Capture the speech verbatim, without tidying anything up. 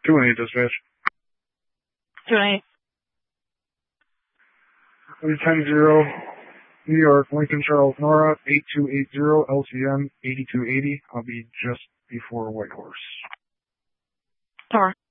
two one eight dispatch. two one eight. ten zero, New York, Lincoln Charles Nora, eight two eight zero, L C M eighty-two eighty. I'll be just before Whitehorse. Tower.